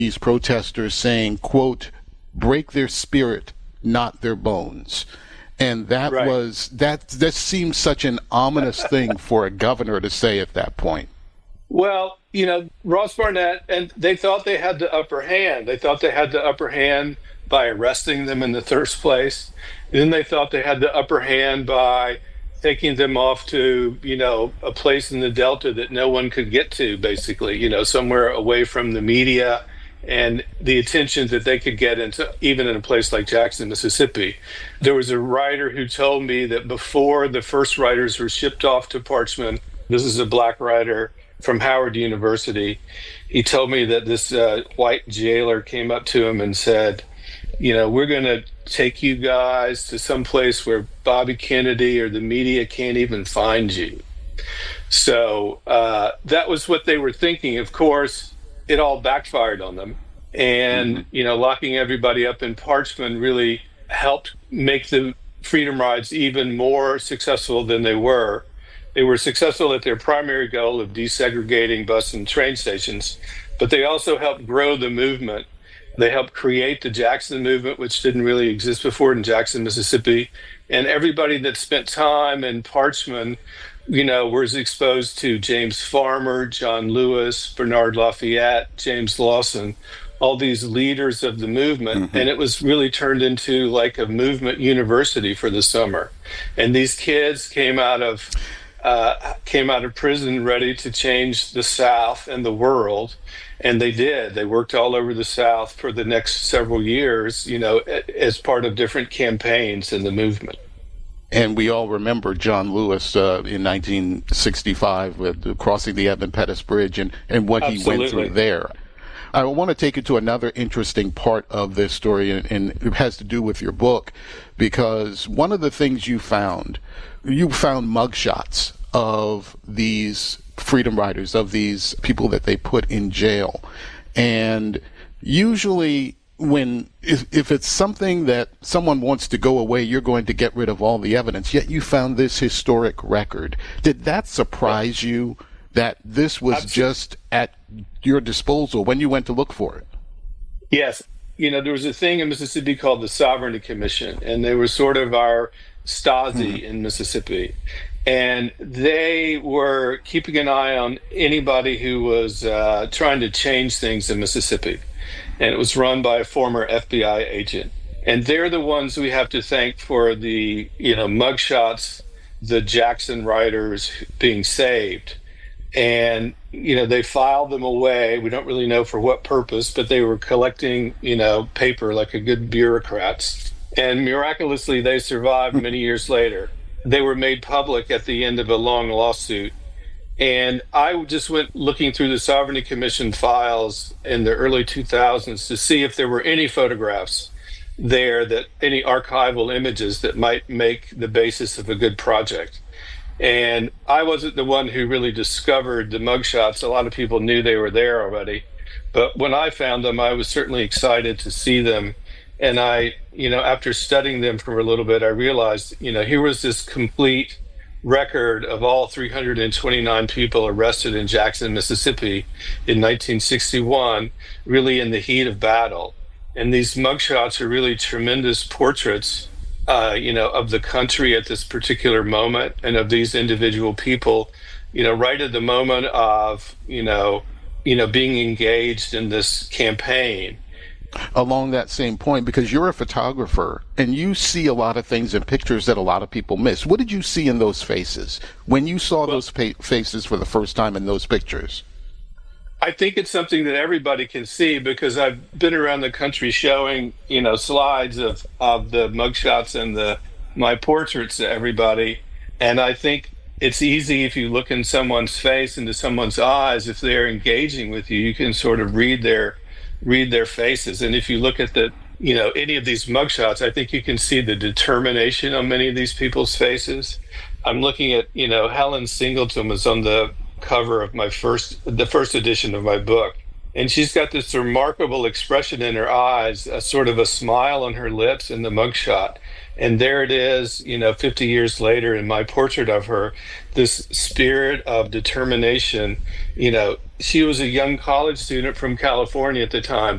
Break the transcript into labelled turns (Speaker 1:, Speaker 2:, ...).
Speaker 1: these protesters saying, quote, break their spirit, not their bones. And that
Speaker 2: Right.
Speaker 1: that seems such an ominous thing for a governor to say at that point.
Speaker 2: Well, Ross Barnett, and they thought they had the upper hand. They thought they had the upper hand by arresting them in the first place. Then they thought they had the upper hand by taking them off to, a place in the Delta that no one could get to, basically, somewhere away from the media and the attention that they could get into, even in a place like Jackson, Mississippi. There was a writer who told me that before the first writers were shipped off to Parchman, this is a black writer from Howard University, he told me that this white jailer came up to him and said, we're going to take you guys to some place where Bobby Kennedy or the media can't even find you. So that was what they were thinking. Of course, it all backfired on them. And, locking everybody up in Parchman really helped make the Freedom Rides even more successful than they were. They were successful at their primary goal of desegregating bus and train stations, but they also helped grow the movement. They helped create the Jackson movement, which didn't really exist before in Jackson, Mississippi. And everybody that spent time in Parchman, was exposed to James Farmer, John Lewis, Bernard Lafayette, James Lawson, all these leaders of the movement. Mm-hmm. And it was really turned into like a movement university for the summer. And these kids came out of prison ready to change the South and the world. And they did. They worked all over the South for the next several years, as part of different campaigns in the movement.
Speaker 1: And we all remember John Lewis in 1965 with crossing the Evan Pettus Bridge and what
Speaker 2: Absolutely.
Speaker 1: He went through there. I want to take you to another interesting part of this story, and it has to do with your book, because one of the things you found mugshots of these Freedom Riders, of these people that they put in jail. And usually if it's something that someone wants to go away, you're going to get rid of all the evidence. Yet you found this historic record. Did that surprise you that this was
Speaker 2: Absolutely.
Speaker 1: Just at your disposal when you went to look for it?
Speaker 2: Yes. There was a thing in Mississippi called the Sovereignty Commission, and they were sort of our Stasi in Mississippi. And they were keeping an eye on anybody who was trying to change things in Mississippi. And it was run by a former FBI agent. And they're the ones we have to thank for the, mugshots, the Jackson Riders being saved. And, they filed them away. We don't really know for what purpose, but they were collecting, paper like a good bureaucrats. And miraculously, they survived many years later. They were made public at the end of a long lawsuit. And I just went looking through the Sovereignty Commission files in the early 2000s to see if there were any photographs there, that any archival images that might make the basis of a good project. And I wasn't the one who really discovered the mugshots. A lot of people knew they were there already. But when I found them, I was certainly excited to see them. And I, after studying them for a little bit, I realized, here was this complete record of all 329 people arrested in Jackson, Mississippi in 1961, really in the heat of battle. And these mugshots are really tremendous portraits, of the country at this particular moment and of these individual people, right at the moment of, being engaged in this campaign.
Speaker 1: Along that same point, because you're a photographer and you see a lot of things in pictures that a lot of people miss. What did you see in those faces when you saw those faces for the first time in those pictures?
Speaker 2: I think it's something that everybody can see, because I've been around the country showing, slides of the mugshots and my portraits to everybody. And I think it's easy, if you look in someone's face, into someone's eyes, if they're engaging with you, you can sort of read their faces. And if you look at any of these mugshots, I think you can see the determination on many of these people's faces. I'm looking at, Helen Singleton was on the cover of the first edition of my book. And she's got this remarkable expression in her eyes, a sort of a smile on her lips in the mugshot. And there it is, 50 years later in my portrait of her, this spirit of determination. She was a young college student from California at the time,